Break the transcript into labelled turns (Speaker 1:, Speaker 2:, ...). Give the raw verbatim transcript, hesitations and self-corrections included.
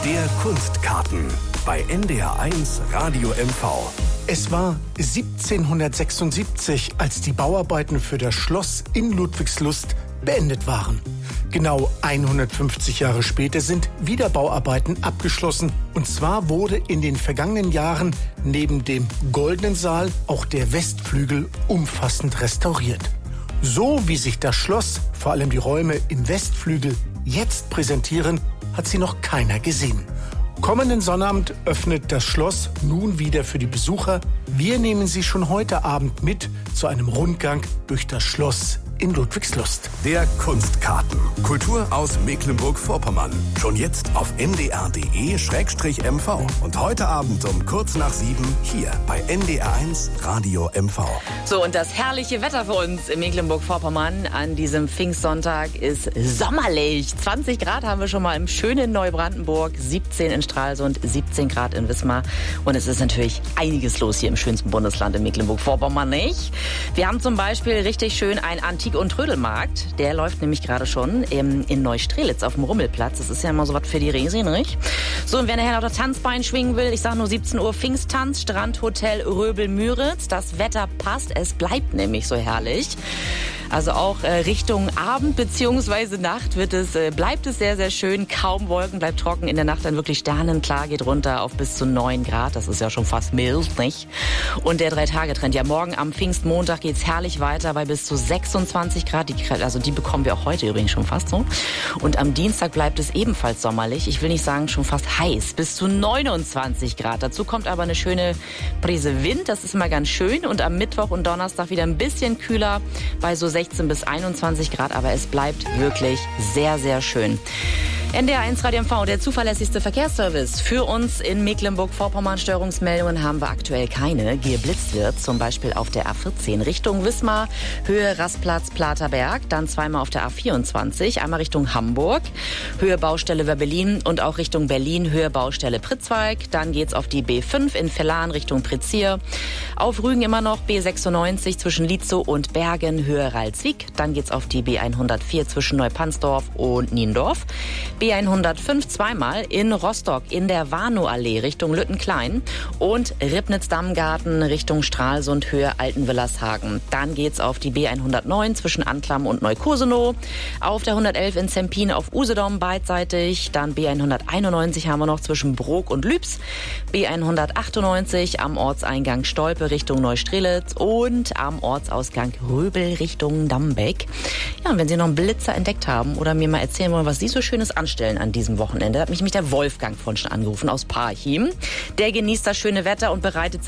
Speaker 1: Der Kunstkarten bei N D R eins Radio M V.
Speaker 2: Es war siebzehnhundertsechsundsiebzig, als die Bauarbeiten für das Schloss in Ludwigslust beendet waren. Genau hundertfünfzig Jahre später sind wieder Bauarbeiten abgeschlossen. Und zwar wurde in den vergangenen Jahren neben dem Goldenen Saal auch der Westflügel umfassend restauriert. So wie sich das Schloss, vor allem die Räume im Westflügel, jetzt präsentieren, hat sie noch keiner gesehen. Kommenden Sonnabend öffnet das Schloss nun wieder für die Besucher. Wir nehmen Sie schon heute Abend mit zu einem Rundgang durch das Schloss in Ludwigslust.
Speaker 1: Der Kunstkarten. Kultur aus Mecklenburg-Vorpommern. Schon jetzt auf n d r punkt d e slash m v. Und heute Abend um kurz nach sieben hier bei N D R eins Radio M V.
Speaker 3: So, und das herrliche Wetter für uns in Mecklenburg-Vorpommern an diesem Pfingstsonntag ist sommerlich. zwanzig Grad haben wir schon mal im schönen Neubrandenburg, siebzehn in Stralsund, siebzehn Grad in Wismar. Und es ist natürlich einiges los hier im schönsten Bundesland in Mecklenburg-Vorpommern, nicht? Wir haben zum Beispiel richtig schön ein Antik- und Trödelmarkt. Der läuft nämlich gerade schon in, in Neustrelitz auf dem Rummelplatz. Das ist ja immer so was für die Resi, nicht? So, und wer nachher noch das Tanzbein schwingen will, ich sage nur siebzehn Uhr Pfingsttanz, Strandhotel Röbel-Müritz. Das Wetter passt, es bleibt nämlich so herrlich. Also auch äh, Richtung Abend bzw. Nacht wird es, äh, bleibt es sehr, sehr schön. Kaum Wolken, bleibt trocken. In der Nacht dann wirklich sternenklar, geht runter auf bis zu neun Grad. Das ist ja schon fast mild, nicht? Und der Drei-Tage-Trend. Ja, morgen am Pfingstmontag geht's herrlich weiter bei bis zu sechsundzwanzig Grad. Die, also die bekommen wir auch heute übrigens schon fast so. Und am Dienstag bleibt es ebenfalls sommerlich. Ich will nicht sagen schon fast heiß. Bis zu neunundzwanzig Grad. Dazu kommt aber eine schöne Prise Wind. Das ist immer ganz schön. Und am Mittwoch und Donnerstag wieder ein bisschen kühler bei so sechzehn bis einundzwanzig Grad, aber es bleibt wirklich sehr, sehr schön. N D R eins Radio M V, der zuverlässigste Verkehrsservice. Für uns in Mecklenburg-Vorpommern. Störungsmeldungen haben wir aktuell keine. Geblitzt wird zum Beispiel auf der A vierzehn Richtung Wismar, Höhe Rastplatz Platerberg, dann zweimal auf der A vierundzwanzig, einmal Richtung Hamburg, Höhe Baustelle Werbelin und auch Richtung Berlin, Höhe Baustelle Pritzwalk. Dann geht's auf die B fünf in Vellan Richtung Prizier. Auf Rügen immer noch B sechsundneunzig zwischen Lietzow und Bergen, Höhe Ralswiek. Dann geht's auf die B hundertvier zwischen Neupanzdorf und Niendorf. B hundertfünf zweimal in Rostock in der Warnow-Allee Richtung Lüttenklein und Ribnitz-Dammgarten Richtung Stralsund, Höhe Altenwillershagen. Dann geht's auf die B hundertneun zwischen Anklam und Neukosenow, auf der hundertelf in Zempin auf Usedom beidseitig, dann B hunderteinundneunzig haben wir noch zwischen Brok und Lübs, B hundertachtundneunzig am Ortseingang Stolpe Richtung Neustrelitz und am Ortsausgang Röbel Richtung Dambeck. Ja, und wenn Sie noch einen Blitzer entdeckt haben oder mir mal erzählen wollen, was Sie so Schönes anstellen an diesem Wochenende, hat mich nämlich der Wolfgang von schon angerufen aus Parchim. Der genießt das schöne Wetter und bereitet sich